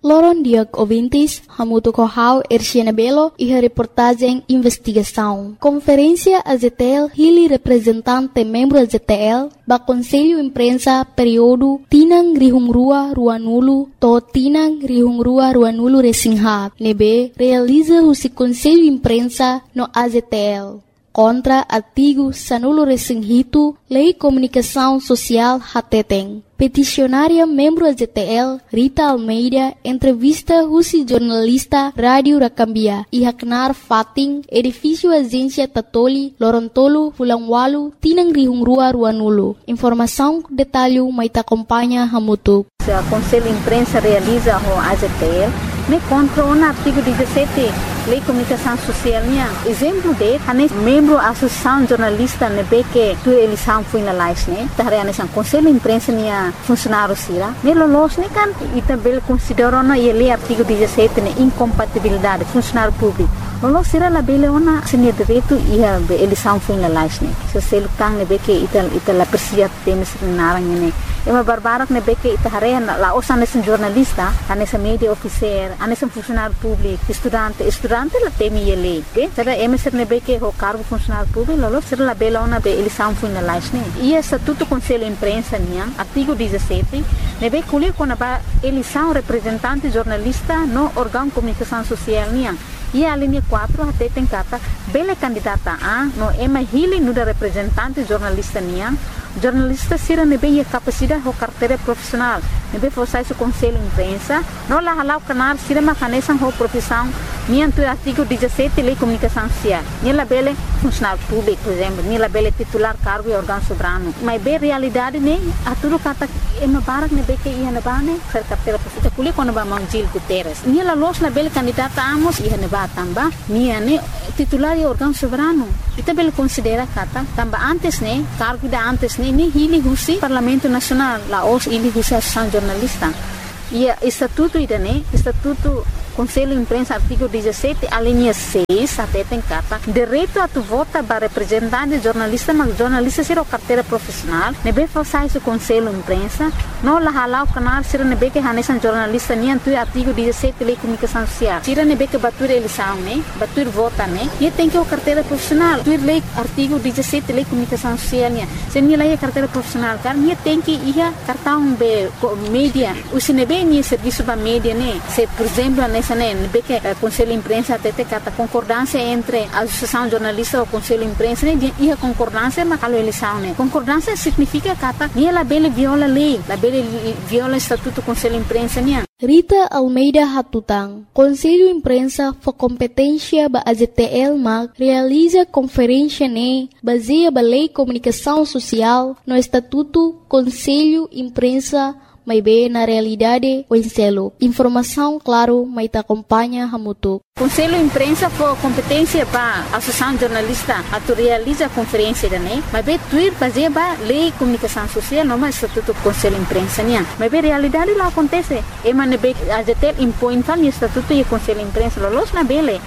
Loron Diag Ouvintes, Hamuto Corral, Erciana Belo e a reportagem Investigação. Conferência AZTL, Hili representante membro AZTL, ba Conselho Imprensa período Tinang Rihungrua Ruanulu, to Tinang Rihungrua Ruanulu Resingha, nebe realiza o Conselho Imprensa no AZTL. Contra artigo Sanulo Resinghito, Lei Comunicação Social Hateteng. Peticionária membro AZTL, Rita Almeida, entrevista Rusi jornalista Rádio Rakambia e Haknar Fating, edifício Agência Tatoli, Lorontolo, Fulangwalu, Tinang Rihungrua Ruanulu. Informação, detalhe, maita acompanha Hamutu. O Conselho Imprensa realiza o AZTL, me contra o artigo 17, Lei Comunicação Social. Exemplo de, membro da Associação Jornalista, que a eleição foi na live, o Conselho Imprensa funcionário sira. Nelos kan também considera o artigo 17 incompatibilidade funcionário público. Lolo sira la bele ona senia direito e a eleição foi na live. Se você lutar que ita la persia temes narang ne. Ema barbarak que ita hare la osan nesse jornalista, nessa mídia oficial, nesse funcionário público, estudante la temi ele. Será emeser que o cargo funcionário público, lolo sira la bele ona be eleição foi na live. E estatuto Conselho Imprensa artigo 17, nebe kulir com a eleição representante jornalista no órgão de comunicação social e a linha 4 até tem cata bela candidata a no ema hili no da representante jornalista jornalista sira nebe a capacidade ou carteira profissional nebe forçar o Conselho Imprensa no la halau canal sira macanesan ou profissão nianto artigo 17 Lei Comunicação Social nela bela funcionário público por exemplo nela bela titular cargo e órgão soberano mas bem realidade a tudo cata ema barak nebe que ia na bane ser carteira profissional kulir com ba Gil Guterres nela los na bela candidata amos ia na tamba ne titular e órgão soberano e também considera kata tamba antes cargo da antes ni hili husi Parlamento Nacional la os hili husi Associação Jornalista e estatuto estatuto Conselho Imprensa artigo 17 a linha 6 até tem cata direito a tu vota para representante jornalista mas jornalista ser o carteira profissional nebe forçar o Conselho Imprensa no la halau canal ser nebe que hanesan jornalista tu artigo 17 Lei Comunicação Social tira nebe que batur eleição batur vota e tem que o carteira profissional tu lei artigo 17 Lei Comunicação Social se ni lei carteira profissional car tem que ia cartão be mídia o sinebe ni serviço ba mídia se por exemplo que o Conselho Imprensa até tem concordância entre a Associação Jornalista e o Conselho Imprensa e a concordância mas a eleição concordância significa que ela bele viola a lei ela bele viola o estatuto do Conselho Imprensa Rita Almeida Hatutang, Conselho Imprensa for competência ba AZTL realiza conferência baseia ba Lei Comunicação Social no Estatuto Conselho Imprensa mas bem na realidade o enselo. Informação, claro, mas te acompanha Hamutu. Conselho Imprensa for competência para a Associação Jornalista a realiza a conferência mas bem tuir baseia ba Lei Comunicação Social não mais Estatuto Conselho Imprensa mas bem realidade lá acontece ema nebe AZTL impõe tal Estatuto e Conselho Imprensa los na bele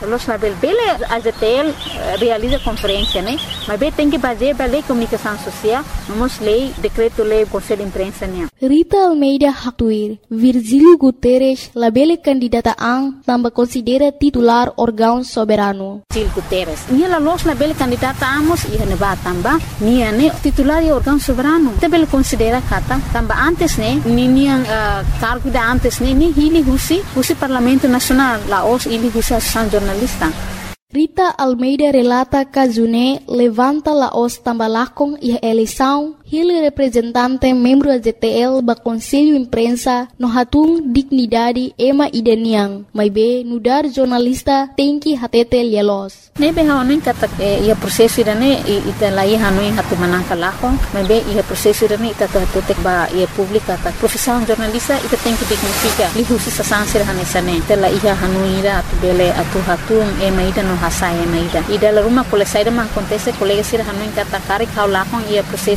AZTL realiza conferência mas bem tem que baseia ba Lei Comunicação Social não lei decreto lei Conselho Imprensa Rita Almeida Hatuir, Virgílio Guterres, labele candidata também considera titular órgão soberano. Gil Guterres, ela los labele candidata amos e neba tamba, titular e órgão soberano. Também considera kata tamba antes cargo da antes ni hili husi Parlamento Nacional, la os hili husi Associação Jornalista. Rita Almeida relata que levanta la os tambalakong e a eleição Hili representante membro AZTL ba Conselho Imprensa no hatung dignidade ema idaniang, mas be nudar jornalista tem que hatete lielos. Nebe haonin kata ia proseso irane ita lai hanuin hatu manangka lakong, mas be ia proseso irane ita tutek ba ia publika ta profissão jornalista ita tem que dignifica li husi sasansir hanesane tela ia hanuira atu bele atu hatung ema ida no hasai ema ida la ruma kole saida man acontece colega sir hanuin kata karik hau lakong ia proseso dane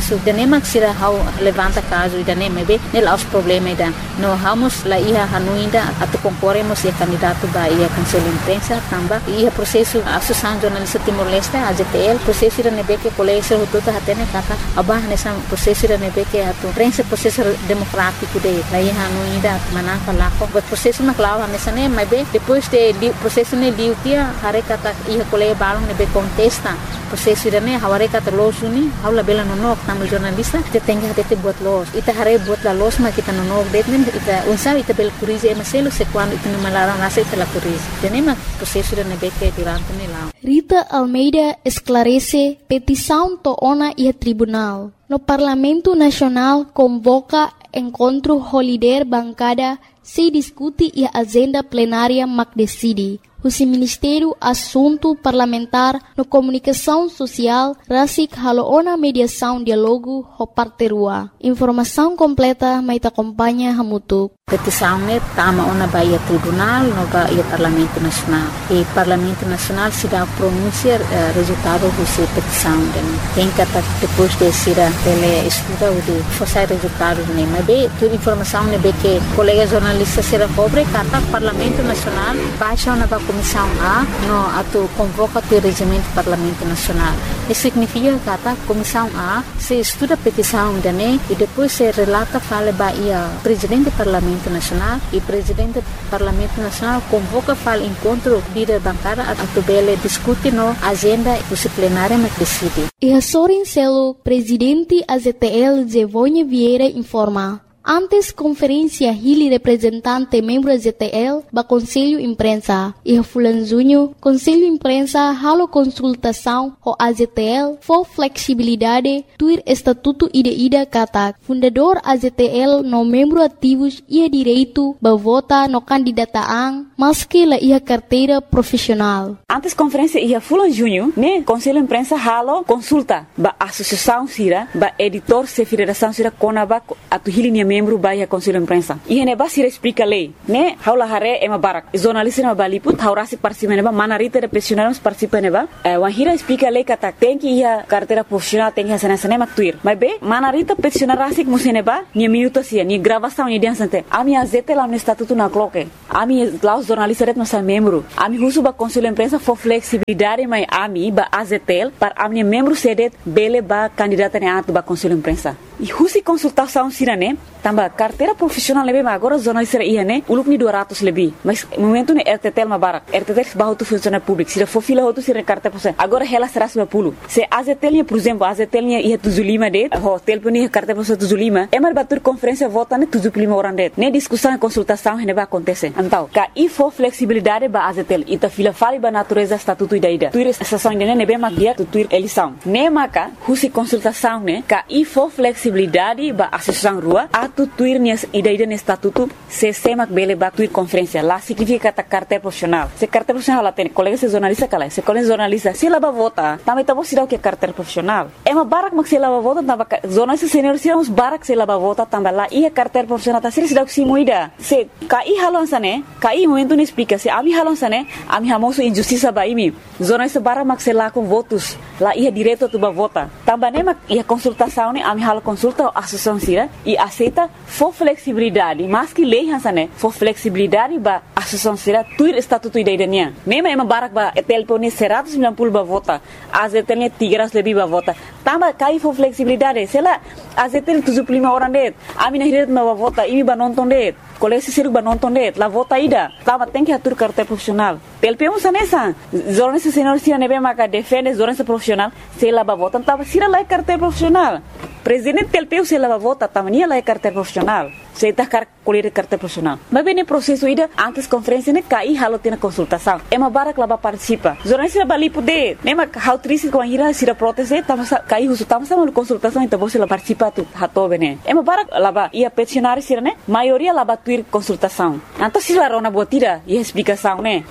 nema sira hau levanta caso ida nem be nela os problema ida no vamos lá ia hanuinda atu concorremos e candidato ba ia conselho imprensa tamba ia processo associação jornalista Timor-Leste AZTL processo ida nebe que colégio tudo hatene kata abah nessa processo ida nebe que atu prensa processo democrático de lá ia hanuinda manaka lá o processo na clava nessa nem be depois de processo ne diutia hare kata ia colégio balong nebe contesta processo ida ne haware kata losuni haula bela nonok tamu jornalista te tenga hate buat los ita hare buat la los ma kita nonok detnen ita unsa ita bel curize emaselo se quando ita numalara nasa ita la curize tenema processo ida nebe que durante ne lá Rita Almeida esclarece petição toona e tribunal. No Parlamento Nacional convoca encontro holiday bancada se discute e a agenda plenária mac decide. O Ministério Assunto Parlamentar no Comunicação Social rasik haloona mediação diálogo ho parterua. Informação completa mai te acompanha hamutuk. Petição ne tama ona baia tribunal no baia Parlamento Nacional. E Parlamento Nacional se dá pronunciar resultado dessa petição. Tem que depois de ser ele estuda o de fazer resultado ne mas be toda informação ne be que colega jornalista será cobre kata Parlamento Nacional baixa na Comissão A no atu convoca o regimento do Parlamento Nacional. Isso significa que a Comissão A se estuda a petição dele e depois se relata fala baia presidente do Parlamento Nacional e presidente do Parlamento Nacional convoca fala encontro líder bancária atu bele discute no agenda disciplinária mas decide. E a Sorin Celo, presidente AZTL Zevonha Vieira informa. Antes conferência Hili representante membro AZTL ba Conselho Imprensa e Fulan Junho Conselho Imprensa halo consultação ho AZTL for flexibilidade tuir estatuto ida kata fundador AZTL no membro ativos ia direito ba vota no candidataan maski la ia carteira profissional. Antes conferência ia Fulan Junho ne Conselho Imprensa halo consulta ba associação sira ba editor se federação sira konaba atu Hili membro baia Conselho Imprensa. E ne ba sira explica lei, ne haula hare ema barak. Jornalista na baliput haurasi participa neba manarita de profissionais participa neba. Wahira explica lei kata tem que ia carteira profissional tem que sana maktuir. Mas be manarita profissional rasik museneba ni minuto sia ni gravação ni dia sante. Ami azete lá no estatuto na cloque. Ami laus jornalista ret nossa membro. Ami husu ba Conselho Imprensa for flexibilidade mai ami ba azetel para ami membro sedet bele ba candidata ne atu ba Conselho Imprensa. E husi consultação sirane tamba carteira profissional lebe agora jornalista ia ne uluk ni 200 lebih mas momento ne RTTL ma barak RTTL bahu tu funcionário público se for fila outro sira carteira profissional agora ela será 10 se AZTL por exemplo AZTL ia 75 det ho telefone carteira profissional 75 é mar batur conferência vota ne 75 orang det ne discussão e consultação ne ba acontece então ka e for flexibilidade ba AZTL ita fila fali ba natureza estatuto ida tuir estação ne be mag dia tuir eleição ne maka husi consultação ne ka e for flexibilidade ba associação rua atu tuir nias ida ne estatuto se semak bele ba tuir conferência lá significa ta carteira profissional se carteira profissional lá tem colega se jornalista kala se colega jornalista se lá ba vota também tá você dá o que carteira profissional é uma barak mak se lá ba vota tamba jornalista senior se uns barak se lá ba vota tamba lá e a carteira profissional tá se dá o que moida se kai halon sane kai momento ne explica se ami halon sane ami hamoso injustiça ba imi jornalista barak mak se lá com votos lá ia direto tu ba vota tamba ne mak ia consultação ne ami halo consulta a associação sira e aceita for flexibilidade mas que lei hansane for flexibilidade ba associação sira tuir estatuto idainia nema ema barak ba telefone 190 ba vota azetelnya 300 lebih ba vota tamba kai for flexibilidade sela azetel 75 orang det ami na hiret ma ba vota imi ba nonton det kolesi siru ba nonton det la vota ida tamba tem que atur carteira profissional telpeu sanesa jornalista senior sira nebe maka defende jornalista profissional sela ba vota tamba sira la carteira profissional presidente telpeu sela ba vota tamba nia la carteira profissional se tá colher carteira profissional mas bem no processo ida antes conferência ne kai halo tena consultação é uma barak lá ba participa jornalista bali poder nema how triste com ira sira proteste tamba kai husu tamba sama consultação então você lá participa tu hato bene é uma barak lá ba ia peticionário sira ne maioria lá ba tuir consultação então se lá rona botira e explicação ne bem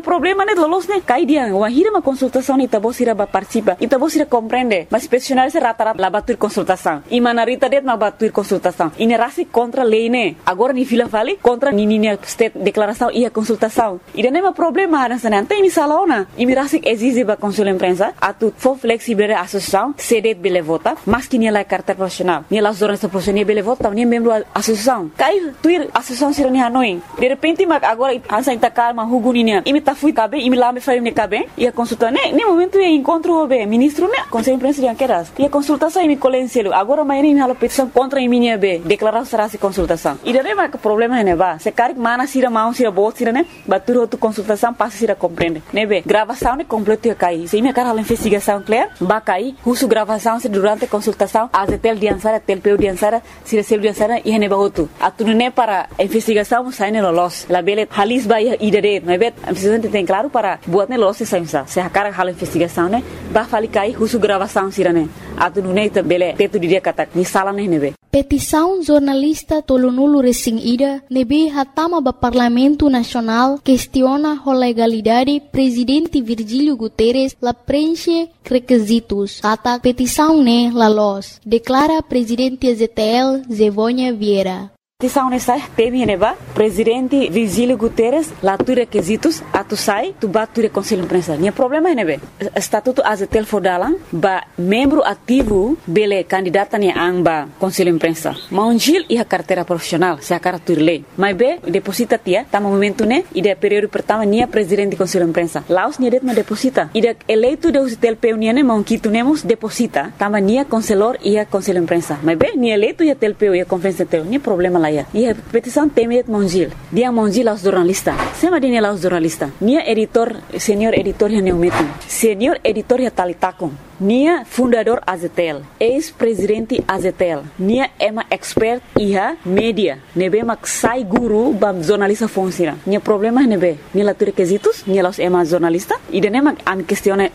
problema né lolos né cai dia wahira uma consultação ita bosira ba participa ita bosira compreende mas peticionário se rata-rata la batur consultação e manarita det ma batur consultação e nerasi contra lei né agora ni fila vale contra nininha state declaração e a consultação e não é problema nessa né tem misalaona e mirasi exige ba consul imprensa atu for flexible associação cedet bele vota mas que nia carta profissional nia las zonas profissional bele vota nia membro associação cai tuir associação sirani hanoi de repente mas agora ansa intakar ma huguninia e me tá fui cabe e me lá me faz me cabe e a consulta né nem momento é encontro o ministro né conselho imprensa de anqueras e a consultação e me colencielo agora mais nem me petição contra em minha be declaração será se consultação e daí mas problema né ba se caric mana sira mau sira bot sira né batur outro consultação passa sira compreende né be gravação né completo cai se me cara a investigação clear ba cai curso gravação se durante a consultação a tel diansara telpeu diansara sira sel diansara e ne ba outro atunu né para investigação sai né lolos la bele halis ba idade mas bet precisa tem claro para buat né lolos se a cara a investigação né ba fali cai curso gravação sira né atunu né bele teto dia kata ni sala né be petição jornalista tolonulu recém ida nebe hatama ba Parlamento Nacional questiona a legalidade presidente Virgílio Guterres la preenche requisitos kata petição ne la los declara presidente ZTL Zevônia Vieira. Petição nessa teme neba presidente Virgílio Guterres lá tu requisitos atu sai tu bature conselho imprensa nem problema nebe estatuto azetel fodalan ba membro ativo bele candidata ne amba conselho imprensa maunjil e a carteira profissional se a carteira lei mas be deposita tia tá momento né e de período pertama nia presidente conselho imprensa laos nia det ma deposita e de eleito de azetel peunia ne maunquito nemos deposita tama nia conselor e a conselho imprensa mas be nia eleito e a telpeu e a conferência tel nem problema e a petição teme Mongil. Dia Mongil aos jornalistas. Sema dine aos jornalistas. Nia editor, senhor editor ya neumetin. Senhor editor ya talitakon. Nia fundador AZTL. Ex-presidente AZTL. Nia ema expert iha media. Nebe mak sai guru bam jornalista funciona. Nia problema nebe. Nia la requisitos. Nia los ema jornalista. E de nema am questione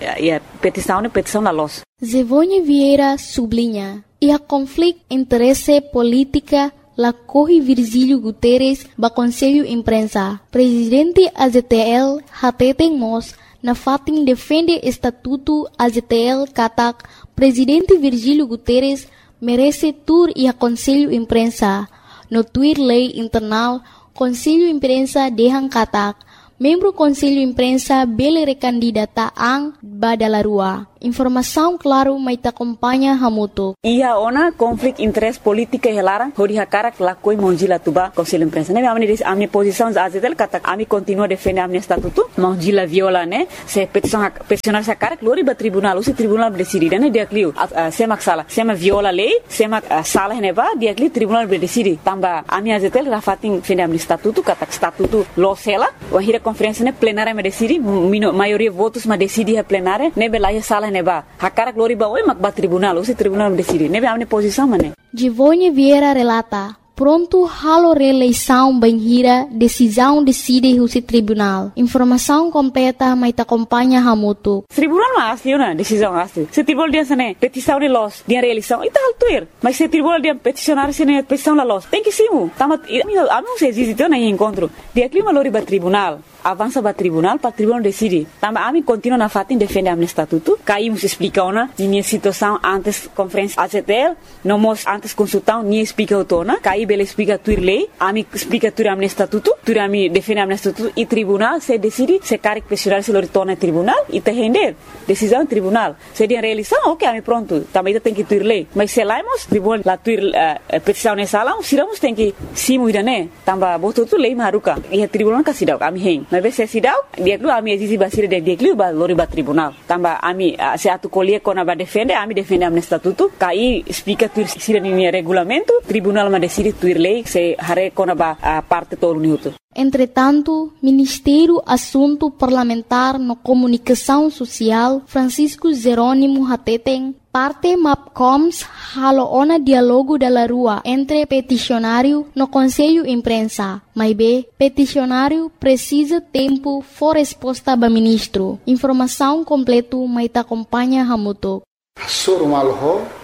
petição la los. Zevônia Vieira sublinha. E a conflito interesse política la corre Virgílio Guterres ba Conselho Imprensa. Presidente AZTL hateten mos na fatin defende estatuto AZTL katak Presidente Virgílio Guterres merece tur e a Conselho Imprensa. No tuir lei internal Conselho Imprensa dehang katak membro Conselho Imprensa bele recandidata ang badalarua. Informação claro mai ta acompanha hamuto. Ia ona conflito interesse política helara hori hakara la koi monjila tuba Conselho Imprensa. Ne amni posição azetel kata ami continua defende amni estatuto. Monjila viola ne se peticionar sa cara glori ba tribunal o tribunal decide ne dia clio semak sala sema viola lei semak sala ne ba dia clio tribunal decide tamba ami azetel rafatin defende amni estatuto kata estatuto losela o hira conferência ne plenária me decide maioria votos ma decide a plenária ne belaya sala neba hakara glori ba oi mak ba tribunal o tribunal decide nebe amne posição mane Zevônia Vieira relata pronto halo reeleição banhira decisão decide o tribunal informação completa mai ta acompanha hamuto tribunal mas liona decisão asli se tribunal dia sane petição de los dia reeleição ita altuir mas se tribunal dia peticionar sene petição la los tem que simu tamat amo se existe na encontro dia clima lori ba tribunal avança para tribunal decide. Tamba ami continua na fatin defende amne estatuto. Caímos explica ona minha situação antes conferência AZTL, nomos antes consultão ni explica otona. Caí bele explica tuir lei, ami explica tuir amne estatuto, tuir ami defende amne estatuto e tribunal se decide se caric pessoal se lo retorna tribunal e te render decisão tribunal. Se dia reeleição, ok, ami pronto. Também tem que tuir lei. Mas se laimos tribunal la tuir petição nessa sala, siramos tem que simu idane. Tamba boto tu lei maruka. E tribunal ka sidau ami hen. Mas se sidau dia klu ami existe basira dia klu ba lori ba tribunal tamba ami se atu colie kona ba defende ami defende amne estatuto kai explica tuir sira ni regulamento tribunal ma decide tuir lei se hare kona ba parte todo minuto. Entretanto, Ministério Assunto Parlamentar no Comunicação Social Francisco Jerônimo Hateten parte MAPCOMS haloona diálogo da rua entre peticionário no Conselho Imprensa. Mas B, peticionário precisa tempo for resposta ba ministro. Informação completo mai ta acompanha hamuto. Sorumal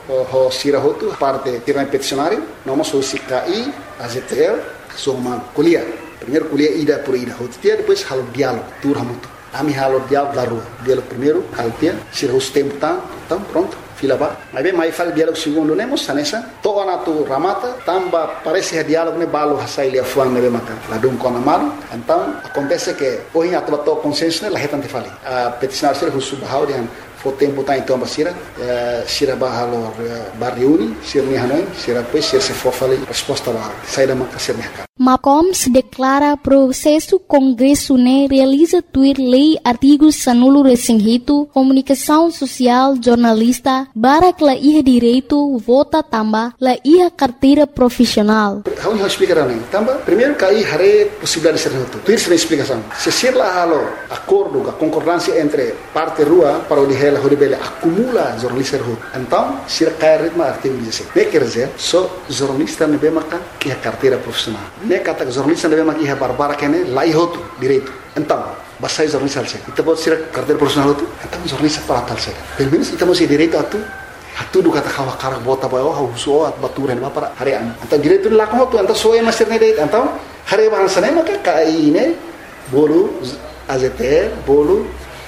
ho sirahotu parte tiran peticionário, nomos ho CKI, AZTL, sorumal kuliah. Primeiro kuliah ida por ida, depois halo diálogo, tur hamutu. A mim halo diálogo da rua. Diálogo primeiro, altia, se os tempo então pronto. Fila ba. Mas bem, mais fala diálogo segundo, nemos, sanessa. Toa na tu ramata, tamba parece diálogo ne balo hasai lia fuang ne maka. Ladum kona malu. Então, acontece que hoje a tua consenso ne la hetante fali. A peticionar ser o subhau de fo tempo tá então basira, sira bahalo barriuni, sira ni hanoi, sira pois sira se for fali resposta ba. Saída maka ser mercado. MACOM se declara processo Congresso ne realiza tuir lei artigos sanulo resinhito, comunicação social, jornalista, barak la iha direito, vota tamba, la iha carteira profissional. Vamos explicar também. Tamba, primeiro cair hare possibilidade de ser reto. Tuir se explicação. Se ser lá halo acordo, a concordância entre parte rua para o de ela horibele acumula jornalista reto. Então, se cair ritmo artigo 16. Ne quer dizer, só jornalista ne be maka iha carteira profissional. Ne kata jornalista ne be maka iha barbara kene lai hotu direito. Então, basta jornalista alse. Ita pode ser carteira profissional hotu. Então jornalista para tal se. Pelo menos ita mesti direito atu do kata kawa karak bota bayo hauso at baturen ba para harian. Então direito lá com hotu, então só é master ne direito. Então, hare bahasa ne maka kai ne bolu AZT, bolu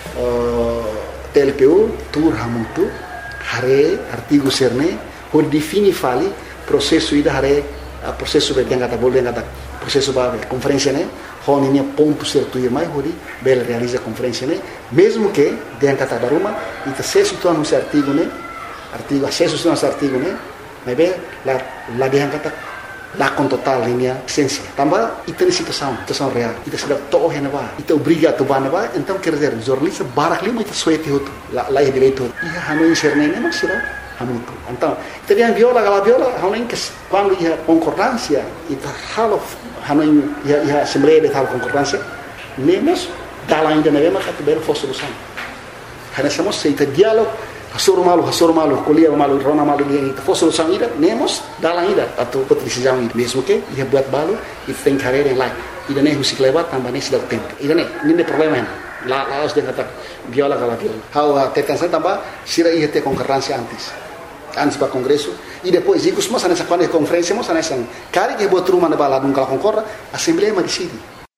TLPU, tur hamutu, hare artigo serne, por defini fali processo ida hare processo be yang kata bolu yang kata processo ba conferência ne, honinya ponto certo e mais hori bel realiza conferência ne, mesmo que yang kata daruma ita acesso tu anu artigo ne, artigo acesso tu anu artigo ne, mas be la yang kata la com total linha essência. Também ita ni situação real. Ita sudah toh henaba, ita obriga tu banaba, então quer dizer jornalista barak lima ita suete hotu, la direito. Ia hanu inserne ne maksira hamutu. Então, ita dia viola, hanu que quando ia concordância, ita halo hanu ia assembleia de tal concordância, nemos dalam ainda neve maka tu ber fosse solução. Hana samos se ita diálogo Hasoro malu, kuliah malu, rona malu dia itu. Fosse solução ida, nemos dalam ida atau decisão ida. Mesmo que ia buat balu, itu tem carreira lain. Ida ne husi klebat tambah ne sudah tempo. Ida ne, ini problema hen. La harus dia kata viola kala viola. How tetan saya tambah sira ia te concorrência antes para congresso e depois ikut semua sana quando conferência mo sana sang. Kari que buat rumah na bala dum kala concorra, assembleia ma decide.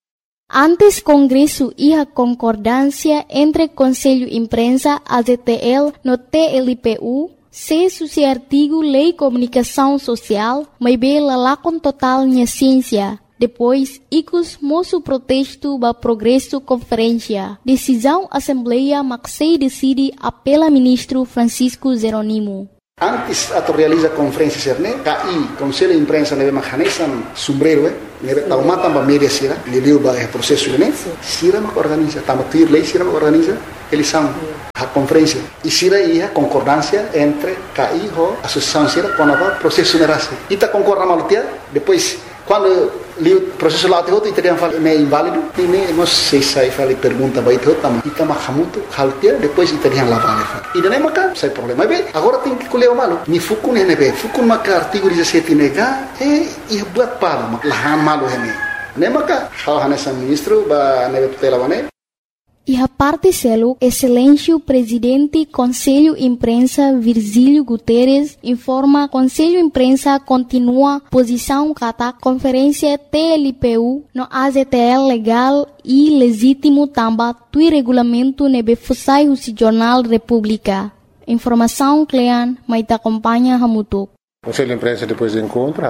Antes Congresso iha concordância entre Conselho Imprensa, AZTL, no TLPU, se suci artigo Lei Comunicação Social, mas bela lá com total minha ciência. Depois, icus moço protesto ba progresso conferência. Decisão Assembleia Maxei decide apela ministro Francisco Jeronimo. Antes atau realiza conferência serne, KI, Conselho Imprensa nebe mahanesan sombrero, nebe taumata ba media sira, liliu ba processo ne, sira mak organiza, tama tuir lei sira mak organiza, eleição, a conferência. E sira ia concordância entre KI ho associação sira com a processo nerase. Ita concorda malutia, depois quando li processo lá outro italiano fala é inválido, e nem nós sai fala pergunta vai ter também. Ita mahamuto haltia, depois italiano lá vale. E daí maca, sai problema. Bem, agora tem que colher o malo. Ni fukun nebe, fukun maca artigo 17 nega, e buat palo, lahan malo hene. Nem maca, hal hanesa ministro ba nebe tutela wane. E a parte selo, excelência presidente Conselho Imprensa Virgílio Guterres informa Conselho Imprensa continua posição kata conferência TLPU no AZTL legal e legítimo tamba tui regulamento nebe fusai husi Jornal República. Informação Clean, maita acompanha Hamutuk. Conselho de Imprensa depois do encontro,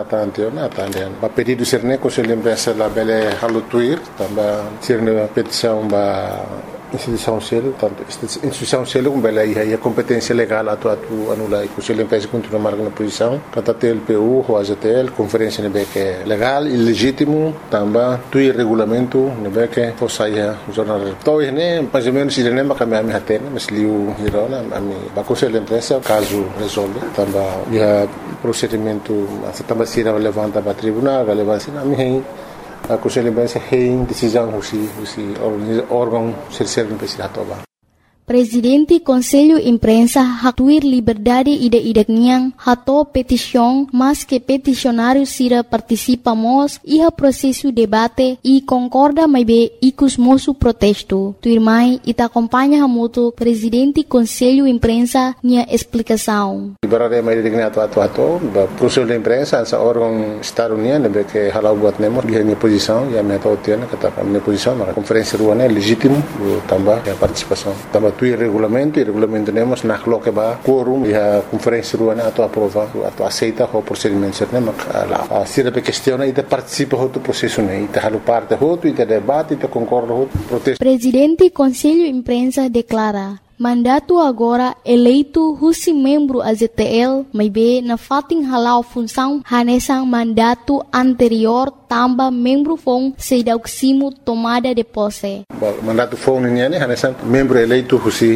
a pedido ser ne Conselho de Imprensa la bele halutuir, também ser ne petição ba instituição selo, tanto instituição selo com bele aí a competência legal atu anula Conselho de Imprensa continua marcando posição, kata TLPU, o AZTL, conferência ne que legal e legítimo, também tui regulamento ne que fosaia jornal. Então ne mais ou menos irene ba kami haten, mas liu hirona ami ba Conselho de Imprensa caso resolve, também procedimento também se levanta para tribunal, relevância na minha a Conselho de Imprensa tem decisão husi órgão ser não precisa tomar. Presidente Conselho Imprensa hatuir liberdade ida niang hato petição, mas que peticionário sira participamos iha processo debate e concorda mais bem icus moço protesto. Tuirmai ita acompanha hamuto Presidente Conselho Imprensa nia explicação. Liberdade mais digna atu Conselho de Imprensa essa órgão Estado União nebe que halau buat nemo minha posição e a minha totiana kata minha posição na conferência ruana é legítimo também a participação também tu regulamento nemos nak lo que ba quorum e a conferência ruana atu aprova atu aceita o procedimento certo nema a sira pe questiona e participa do processo né e halu parte hoto e debate e concorda hoto protesto. Presidente Conselho Imprensa declara mandato agora eleito husi membro AZTL mai be na fating halau função hanesang mandato anterior tamba membro fong sedauksimo tomada de posse. Mandato fong niane hanesang membro eleito husi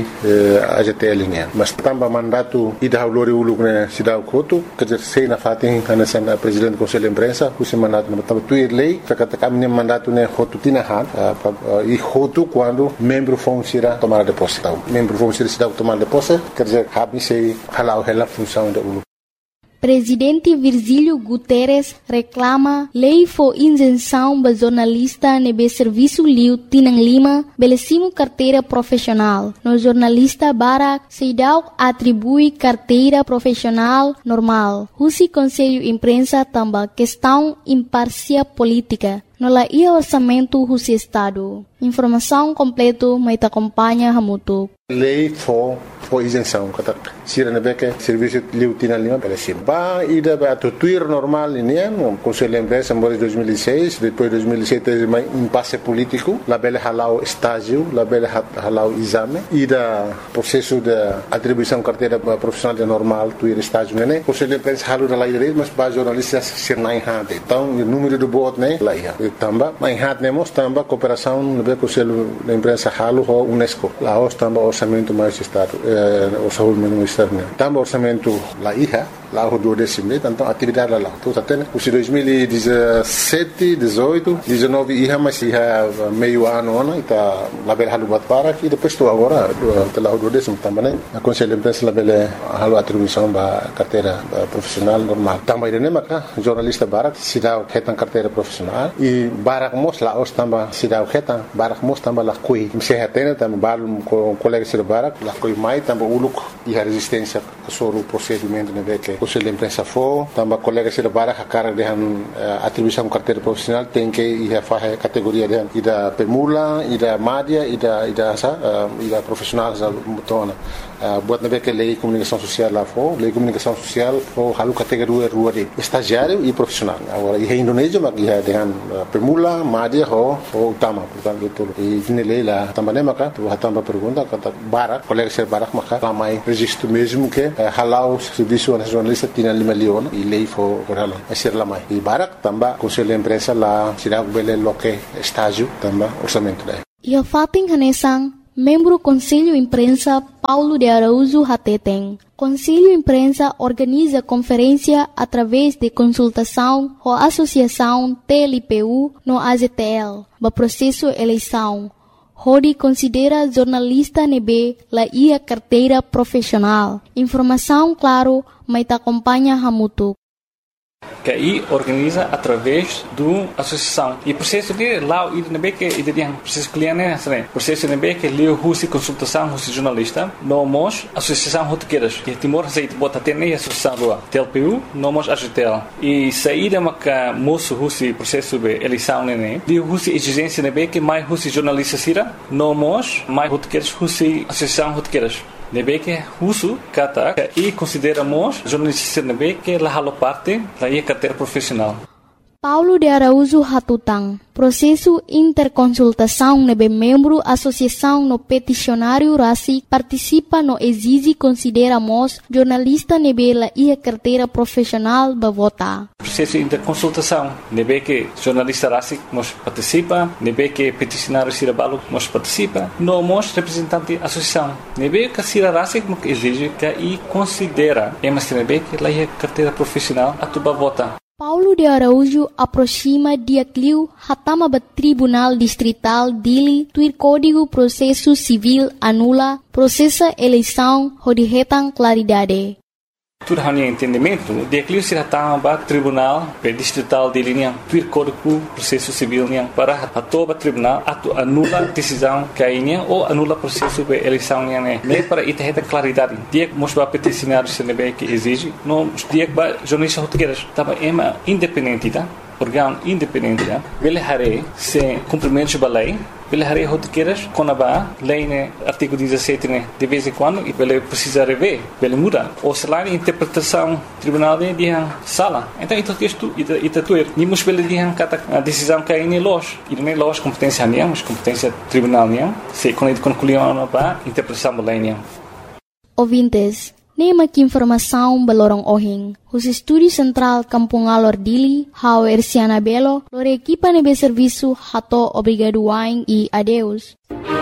AZTL niane. Mas tamba mandato ida haulori uluk ne sidau kotu kejer sei na fating hanesang presidente Conselho Imprensa husi mandato na tamba tuir lei kata kami mandato ne hotu tinahan e hotu quando membro fong sira tomada de posse. Membro vamos ser cidade tomar de posse, quer dizer, cabe se halau a função da ULU. Presidente Virgílio Guterres reclama lei for isenção ba jornalista nebe serviço liu Tinang Lima belecimo carteira profissional. No jornalista Barak Seidau atribui carteira profissional normal. Husi Conselho Imprensa tamba questão imparcial política. No la ia orçamento Husi Estado. Informação completo mai ta acompanha hamutu. Lei for isenção kata sira nebeke serviço liu Tinang Lima belecimo. Ba ida ba tuir normal ini Conselho de Imprensa em 2006, depois 2007 mais impasse político, la bela halau estágio, la bela halau exame, ida processo de atribuição carteira profissional de normal, tuir estágio né. Conselho de Imprensa halu da lei mas ba jornalistas ser nai hade. Então o número do voto né lá ia. Tamba mai hade nemos tamba cooperação no Conselho de Imprensa halu ho UNESCO. Lá os tamba orçamento mais estado, orçamento mais estado né. Tamba orçamento lá ia. Lá o 12º, então atividade lá. Tudo até, os 2017, 18, 19 ia mas ia meio ano, né? Tá lá bela halu bat para e depois estou agora lá o 12º também. A Conselho de Imprensa lá bela halu atribuição ba carteira profissional normal. Também de nemaca jornalista Barak se dá retan carteira profissional e Barak mos lá os também se dá retan Barak mos também lá coi. Se retena também balum com colegas de Barak lá coi mai também uluk e a resistência sobre o procedimento né que Conselho de Imprensa for, também colegas de Barak a cara de atribuição carteira profissional tem que ir a fazer categoria de da permula, e da média, e da profissional da mutona. Buat nabe que lei comunicação social lá for, lei comunicação social for halu categoria rua de estagiário e profissional. Agora em Indonésia mas ia dengan permula, média ho utama, portanto itu. E ini lei lá também maka tu também pergunta kata Barak, colegas de Barak maka ramai registro mesmo que halau serviço nacionalista Tinang Lima Leon e lei for halau. Ser lamai. E Barak também Conselho de Imprensa lá sirag bele loke estágio também orçamento lá. Ia fating hanesang membro Conselho Imprensa Paulo de Araújo Hateteng. Conselho Imprensa organiza conferência através de consultação com a Associação TLPU no AZTL, no processo eleição. Hodi considera jornalista nebe la ia carteira profissional. Informação claro, mas te acompanha hamutu. Que aí organiza através do associação e processo de lá e também que ele tem processo cliente né processo também que leu russo consultação russo jornalista nomos associação rotequeiras que Timor aceita bota até nem associação lá TLPU nomos AZTL e saída maca moço russo processo de eleição né de russo exigência também que mais russo jornalista sira nomos mais rotequeiras russo associação rotequeiras nebe que russo kata e consideramos jornalistas nebe que la halo parte da carteira profissional. Paulo de Araújo Hatutang. Processo interconsultação nebe membro associação no peticionário RACI participa no exige consideramos jornalista nebe la ia carteira profissional ba vota. Processo interconsultação nebe que jornalista RACI nos participa, nebe que peticionário Sirabalo nos participa, nomos representante associação. Nebe que Sira RACI exige que e considera, mas nebe que la ia carteira profissional a tuba vota. Paulo de Araújo aproxima dia cliu hatama bat Tribunal Distrital Dili tuir Código Processo Civil anula processa eleição rodihetan claridade. Tudo hanya entendimento, dia cliu se hatama bat Tribunal Distrital Dili niang tuir Código Processo Civil niang para hatoba tribunal atu anula decisão kainya ou anula processo de eleição niang ne para itaheta claridade. Dia mosba peticionário CNB que exige, no dia ba jornalista português tava ema independente, tá? Órgão independente, tá? Ele hare se cumprimento da lei. Ele hare rotiqueiras quando a lei né artigo 17 né de vez em quando e ele precisa rever, ele muda ou se lá a interpretação tribunal de dia sala. Então isso texto ita tuer ni mus ele dia kata a decisão que aí los e nem los competência nem mas competência tribunal nem se quando ele concluiu a interpretação da lei nem. Ouvintes, nema que informação balorong ohing. Os Estúdio Central Kampung Alor Dili, hao Erciana Belo, lore equipa nebe serviço hato obrigado wain e adeus.